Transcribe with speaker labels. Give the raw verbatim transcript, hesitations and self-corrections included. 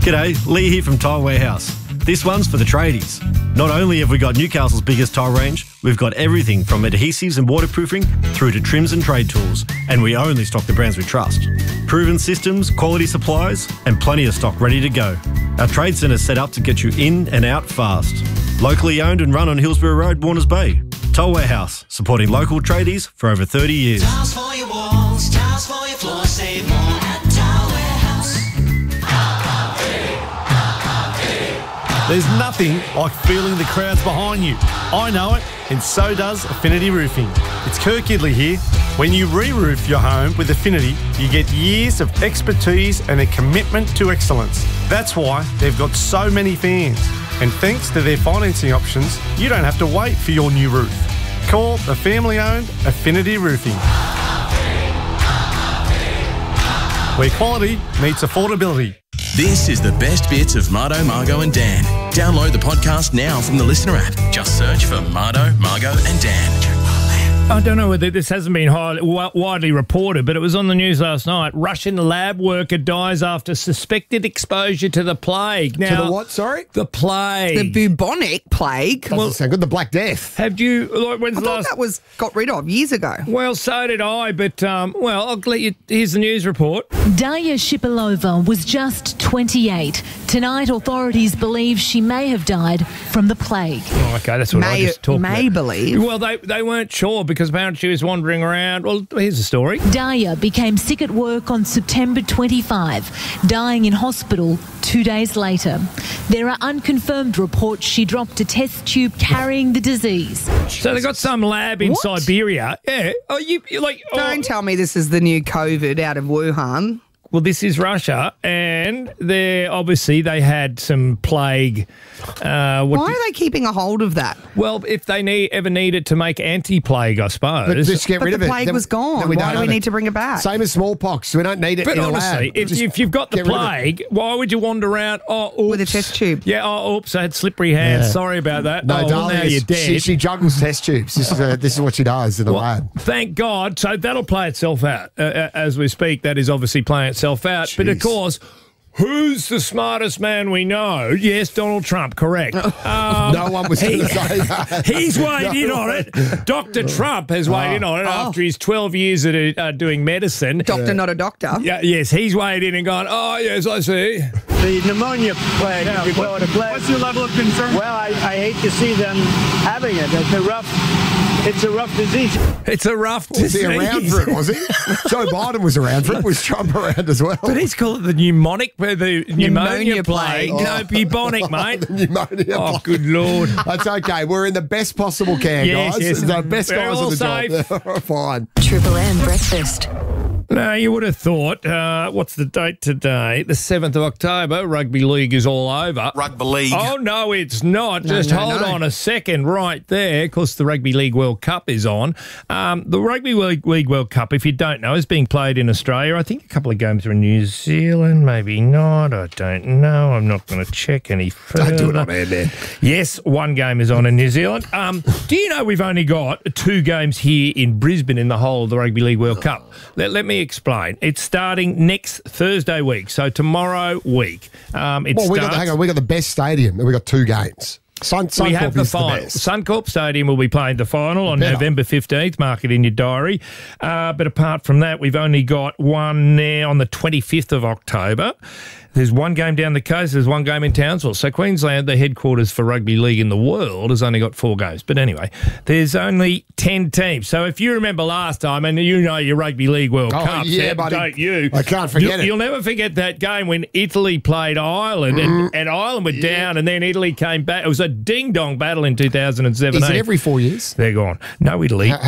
Speaker 1: G'day, Lee here from Tyre Warehouse. This one's for the tradies. Not only have we got Newcastle's biggest tyre range, we've got everything from adhesives and waterproofing through to trims and trade tools, and we only stock the brands we trust. Proven systems, quality supplies, and plenty of stock ready to go. Our trade centre's set up to get you in and out fast. Locally owned and run on Hillsborough Road, Warners Bay. Tyre Warehouse, supporting local tradies for over thirty years.
Speaker 2: Tiles for your walls, tiles for your floor, save more at Tyre Warehouse.
Speaker 3: There's nothing like feeling the crowds behind you. I know it, and so does Affinity Roofing. It's Kirk Gidley here. When you re-roof your home with Affinity, you get years of expertise and a commitment to excellence. That's why they've got so many fans. And thanks to their financing options, you don't have to wait for your new roof. Call the family-owned Affinity Roofing, where quality meets affordability.
Speaker 4: This is the best bits of Mardo, Margo and Dan. Download the podcast now from the Listener app. Just search for Mardo, Margo and Dan.
Speaker 5: I don't know whether this hasn't been highly, widely reported, but it was on the news last night. Russian lab worker dies after suspected exposure to the plague. Now,
Speaker 6: to the what, sorry?
Speaker 5: The plague.
Speaker 7: The bubonic plague.
Speaker 6: Doesn't
Speaker 5: Well-
Speaker 6: sound good. The Black Death.
Speaker 5: Have you... Like, when's
Speaker 7: I
Speaker 5: the
Speaker 7: thought
Speaker 5: last...
Speaker 7: that was got rid of years ago.
Speaker 5: Well, so did I, but, um, well, I'll let you... Here's the news report.
Speaker 8: Darya Shipilova was just twenty-eight. Tonight, authorities believe she may have died from the plague.
Speaker 5: Oh, okay, that's what I
Speaker 7: May,
Speaker 5: just talked
Speaker 7: may
Speaker 5: about.
Speaker 7: believe.
Speaker 5: Well, they, they weren't sure because apparently she was wandering around. Well, here's the story.
Speaker 8: Darya became sick at work on September twenty-fifth, dying in hospital two days later. There are unconfirmed reports she dropped a test tube carrying the disease.
Speaker 5: So they got some lab in
Speaker 7: What?
Speaker 5: Siberia. Yeah. Oh, you you like... oh,
Speaker 7: Don't tell me this is the new COVID out of Wuhan.
Speaker 5: Well, this is Russia, and they're obviously they had some plague. Uh, what
Speaker 7: Why
Speaker 5: do-
Speaker 7: are they keeping a hold of that?
Speaker 5: well, if they need ever need it to make anti-plague, I suppose.
Speaker 6: But just get
Speaker 7: But
Speaker 6: rid
Speaker 7: the
Speaker 6: of it.
Speaker 7: plague
Speaker 6: Then-
Speaker 7: was gone.
Speaker 6: then
Speaker 7: Why
Speaker 6: don't
Speaker 7: do we
Speaker 6: have
Speaker 7: need to bring it back?
Speaker 6: Same as smallpox. We don't need it
Speaker 5: But
Speaker 6: in a
Speaker 5: honestly,
Speaker 6: lab.
Speaker 5: if,
Speaker 6: Just
Speaker 5: if you've got the
Speaker 6: get rid of it.
Speaker 5: plague, why would you wander around? Oh, oops.
Speaker 7: With a test tube.
Speaker 5: Yeah. Oh, oops. I had slippery hands.
Speaker 6: Yeah.
Speaker 5: Sorry about that.
Speaker 6: No,
Speaker 5: oh, well,
Speaker 6: darling,
Speaker 5: now you're
Speaker 6: it's-
Speaker 5: dead.
Speaker 6: She, she juggles test tubes. This is, uh, this is what she does in the
Speaker 5: Well,
Speaker 6: lab.
Speaker 5: thank God. So that'll play itself out uh, as we speak. That is obviously playing itself out. But of
Speaker 6: Jeez.
Speaker 5: course, who's the smartest man we know? Yes, Donald Trump. Correct. Um,
Speaker 6: No one was going to say that.
Speaker 5: He's weighed in on it. Doctor Trump has weighed in on it after his twelve years at uh, doing medicine.
Speaker 7: Doctor, not a doctor.
Speaker 5: Yeah, yes, he's weighed in and gone, oh, yes, I see.
Speaker 9: The pneumonia plague, if you call it a plague. What's your level of concern? Well, I, I hate to see them having it. It's a rough, it's a rough disease.
Speaker 5: It's a rough
Speaker 6: Was he
Speaker 5: disease.
Speaker 6: around for it, was he? Joe Biden was around for it. Was Trump around as well?
Speaker 5: But he's called it the pneumonic, the pneumonia,
Speaker 7: Pneumonia
Speaker 5: plague.
Speaker 7: plague.
Speaker 5: No, bubonic, mate.
Speaker 6: The pneumonia
Speaker 5: Oh,
Speaker 6: plague.
Speaker 5: good Lord.
Speaker 6: That's okay. We're in the best possible care,
Speaker 5: Yes,
Speaker 6: guys.
Speaker 5: yes.
Speaker 6: The best
Speaker 5: We're
Speaker 6: guys
Speaker 5: all
Speaker 6: on the
Speaker 5: safe.
Speaker 6: job. Fine.
Speaker 8: Triple M breakfast.
Speaker 5: Now, you would have thought, uh, what's the date today? The seventh of October, rugby league is all over.
Speaker 4: Rugby league.
Speaker 5: Oh, no, it's not.
Speaker 6: No,
Speaker 5: Just
Speaker 6: no,
Speaker 5: hold
Speaker 6: no.
Speaker 5: on a second right there, because the Rugby League World Cup is on. Um, the Rugby League, League World Cup, if you don't know, is being played in Australia. I think a couple of games are in New Zealand, maybe not. I don't know. I'm not going to check any further.
Speaker 6: Don't do it on air, man.
Speaker 5: Yes, one game is on in New Zealand. Um, do you know we've only got two games here in Brisbane in the whole of the Rugby League World Cup? Let, let me explain. It's starting next Thursday week, so tomorrow week. Um, it
Speaker 6: Well, we got,
Speaker 5: starts-
Speaker 6: the, hang on, we got the best stadium and we got two games. Sun, Suncorp
Speaker 5: we have the
Speaker 6: is the
Speaker 5: final.
Speaker 6: best.
Speaker 5: Suncorp Stadium will be playing the final on
Speaker 6: Better.
Speaker 5: November fifteenth. Mark it in your diary. Uh, but apart from that, we've only got one there on the twenty-fifth of October. There's one game down the coast. There's one game in Townsville. So Queensland, the headquarters for rugby league in the world, has only got four games. But anyway, there's only ten teams. So if you remember last time, and you know your Rugby League World
Speaker 6: Oh,
Speaker 5: Cup,
Speaker 6: yeah,
Speaker 5: Sam,
Speaker 6: buddy.
Speaker 5: don't you?
Speaker 6: I can't forget
Speaker 5: you'll,
Speaker 6: it.
Speaker 5: You'll never forget that game when Italy played Ireland, and, and Ireland were down, and then Italy came back. It was a ding-dong battle in two thousand seventeen.
Speaker 6: Is it every four years?
Speaker 5: They're gone. No Italy.